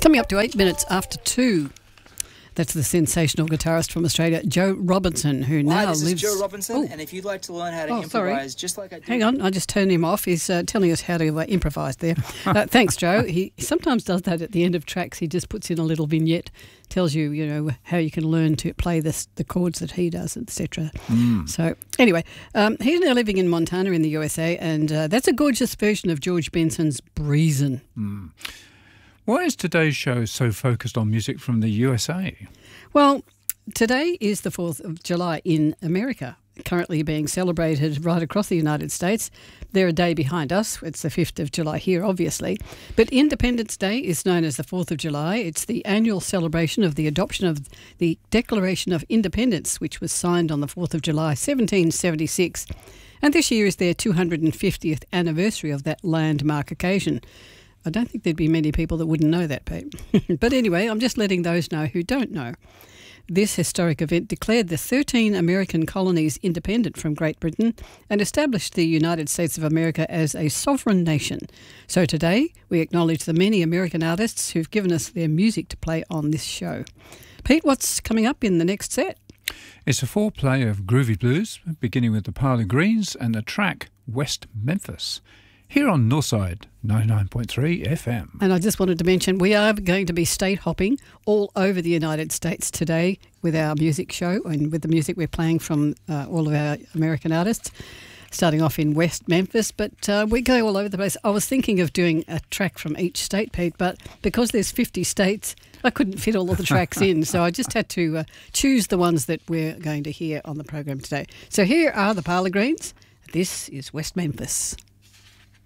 Coming up to 8 minutes after 2. That's the sensational guitarist from Australia, Joe Robinson, who now lives... Hi, this is Joe Robinson, and if you'd like to learn how to improvise just like I do... Hang on, I just turned him off. He's telling us how to improvise there. Thanks, Joe. He sometimes does that at the end of tracks. He just puts in a little vignette, tells you, how you can learn to play the chords that he does, etc. So, anyway, he's now living in Montana in the USA, and that's a gorgeous version of George Benson's Breezin'. Why is today's show so focused on music from the USA? Well, today is the 4th of July in America, currently being celebrated right across the United States. They're a day behind us. It's the 5th of July here, obviously. But Independence Day is known as the 4th of July. It's the annual celebration of the adoption of the Declaration of Independence, which was signed on the 4th of July, 1776. And this year is their 250th anniversary of that landmark occasion. I don't think there'd be many people that wouldn't know that, Pete. But anyway, I'm just letting those know who don't know. This historic event declared the 13 American colonies independent from Great Britain and established the United States of America as a sovereign nation. So today, we acknowledge the many American artists who've given us their music to play on this show. Pete, what's coming up in the next set? It's a foreplay of groovy blues, beginning with the Parlor Greens and the track West Memphis, here on Northside 99.3 FM. And I just wanted to mention we are going to be state hopping all over the United States today with our music show and with the music we're playing from all of our American artists, starting off in West Memphis. But we go all over the place. I was thinking of doing a track from each state, Pete, but because there's 50 states, I couldn't fit all of the tracks in. So I just had to choose the ones that we're going to hear on the program today. So here are the Parlor Greens. This is West Memphis.